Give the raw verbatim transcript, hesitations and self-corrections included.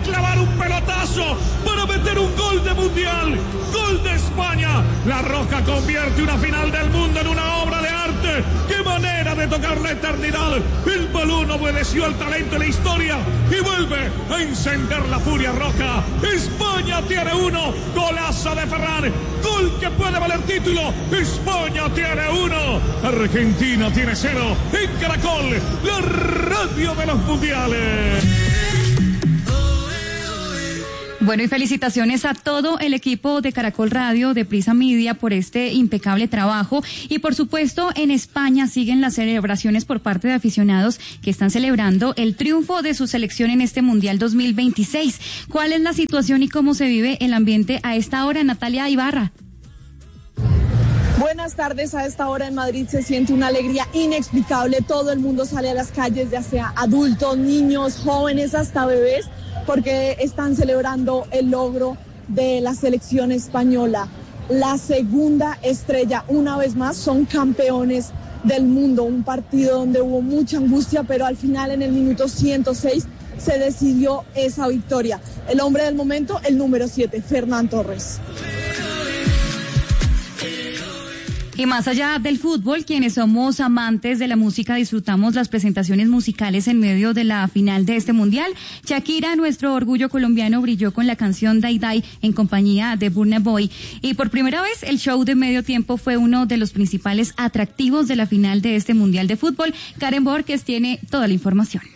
clavar un pelotazo, para meter un gol de mundial. Gol de España. La Roja convierte una final del mundo en una obra de arte. ¡Qué manera de tocar la eternidad! El balón obedeció al talento y la historia y vuelve a encender la furia roja. España tiene uno. Golazo de Ferran. Gol que puede valer título. España tiene uno. Argentina tiene cero. En Caracol, la radio de los mundiales. Bueno, y felicitaciones a todo el equipo de Caracol Radio, de Prisa Media, por este impecable trabajo. Y por supuesto, en España siguen las celebraciones por parte de aficionados que están celebrando el triunfo de su selección en este Mundial dos mil veintiséis. ¿Cuál es la situación y cómo se vive el ambiente a esta hora, Natalia Ibarra? Buenas tardes. A esta hora en Madrid se siente una alegría inexplicable. Todo el mundo sale a las calles, ya sea adultos, niños, jóvenes, hasta bebés, porque están celebrando el logro de la selección española. La segunda estrella, una vez más, son campeones del mundo. Un partido donde hubo mucha angustia, pero al final, en el minuto ciento seis, se decidió esa victoria. El hombre del momento, el número siete, Fernán Torres. Y más allá del fútbol, quienes somos amantes de la música disfrutamos las presentaciones musicales en medio de la final de este mundial. Shakira, nuestro orgullo colombiano, brilló con la canción Day Day en compañía de Burna Boy. Y por primera vez el show de medio tiempo fue uno de los principales atractivos de la final de este mundial de fútbol. Karen Borges tiene toda la información.